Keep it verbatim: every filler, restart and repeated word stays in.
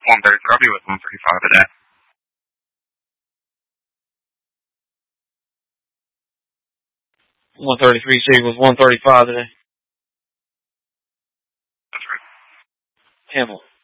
one thirty, probably with one thirty-five today. one thirty-three C was one thirty-five today. That's right. Hamill.